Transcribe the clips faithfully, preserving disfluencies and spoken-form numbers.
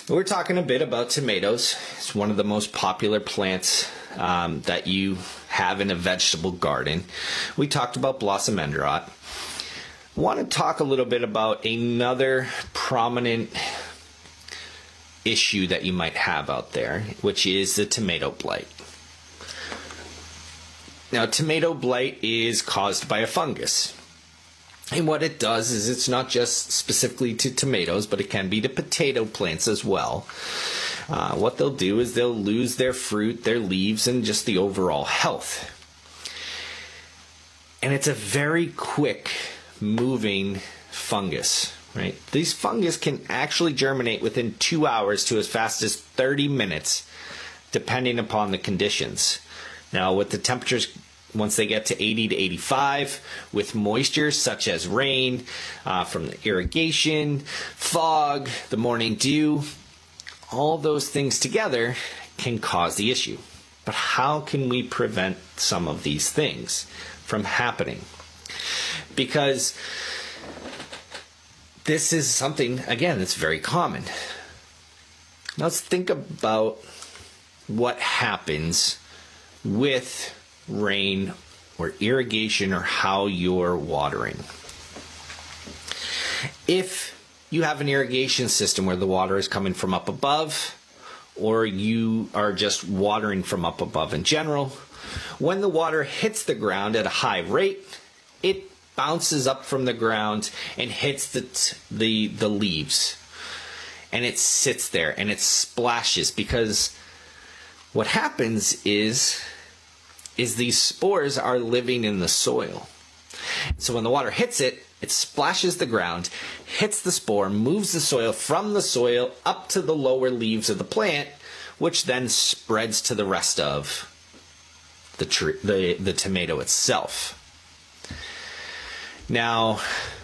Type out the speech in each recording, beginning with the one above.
We're talking a bit about tomatoes. It's one of the most popular plants um, that you have in a vegetable garden. We talked about Blossom Endrot. I want to talk a little bit about another prominent issue that you might have out there, which is the tomato blight. Now, tomato blight is caused by a fungus. And what it does is it's not just specifically to tomatoes, but it can be to potato plants as well. Uh, what they'll do is they'll lose their fruit, their leaves, and just the overall health. And it's a very quick moving fungus, right? These fungus can actually germinate within two hours to as fast as thirty minutes, depending upon the conditions. Now, with the temperatures, once they get to eighty to eighty-five, with moisture such as rain uh, from the irrigation, fog, the morning dew, all those things together can cause the issue. But how can we prevent some of these things from happening? Because this is something, again, that's very common. Let's think about what happens with rain or irrigation or how you're watering. If you have an irrigation system where the water is coming from up above, or you are just watering from up above in general, when the water hits the ground at a high rate, it bounces up from the ground and hits the the, the leaves, and it sits there and it splashes, because what happens is is these spores are living in the soil. So when the water hits it, it splashes the ground, hits the spore, moves the soil from the soil up to the lower leaves of the plant, which then spreads to the rest of the tree, the, the tomato itself. Now,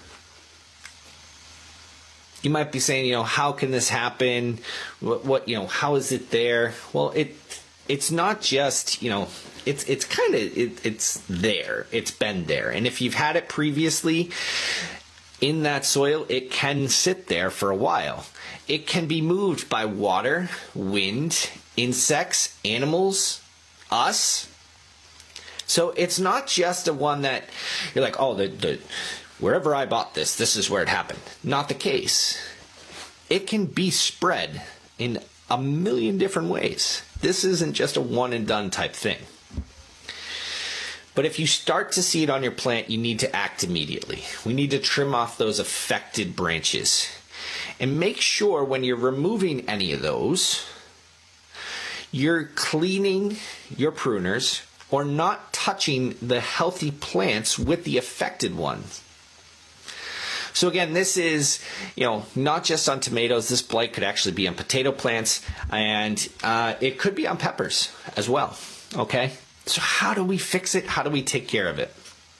you might be saying, you know, how can this happen? What, what you know, how is it there? Well, it it's not just, you know, it's it's kind of it, it's there. It's been there, and if you've had it previously in that soil, it can sit there for a while. It can be moved by water, wind, insects, animals, us. So it's not just a one that you're like, oh, the, the wherever I bought this, this is where it happened. Not the case. It can be spread in a million different ways. This isn't just a one and done type thing. But if you start to see it on your plant, you need to act immediately. We need to trim off those affected branches. And make sure when you're removing any of those, you're cleaning your pruners or not touching the healthy plants with the affected ones. So again, this is, you know, not just on tomatoes. This blight could actually be on potato plants, and uh, it could be on peppers as well, okay? So how do we fix it? How do we take care of it?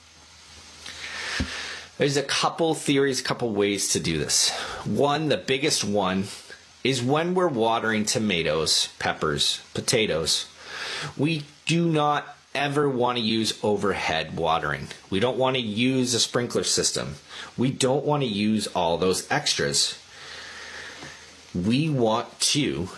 There's a couple theories, a couple ways to do this. One, the biggest one, is when we're watering tomatoes, peppers, potatoes, we do not ever want to use overhead watering. We don't want to use a sprinkler system. We don't want to use all those extras. We want to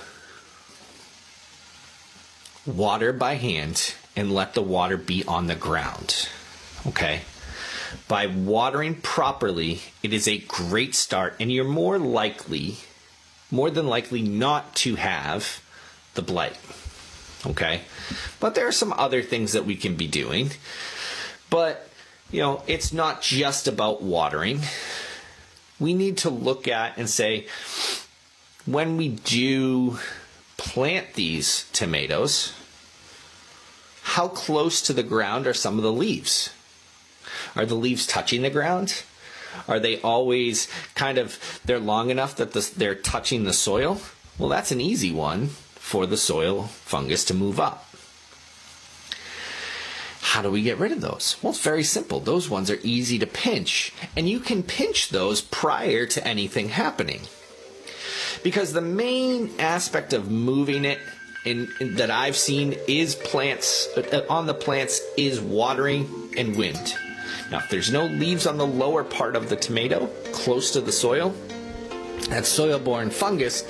water by hand and let the water be on the ground. Okay? By watering properly, it is a great start, and you're more likely, more than likely not to have the blight. Okay? But there are some other things that we can be doing. But, you know, it's not just about watering. We need to look at and say, when we do plant these tomatoes, how close to the ground are some of the leaves? Are the leaves touching the ground? Are they always kind of, they're long enough that the, they're touching the soil? Well, that's an easy one for the soil fungus to move up. How do we get rid of those? Well, it's very simple. Those ones are easy to pinch, and you can pinch those prior to anything happening. Because the main aspect of moving it in, in, that I've seen is plants, uh, on the plants is watering and wind. Now, if there's no leaves on the lower part of the tomato, close to the soil, that soil-borne fungus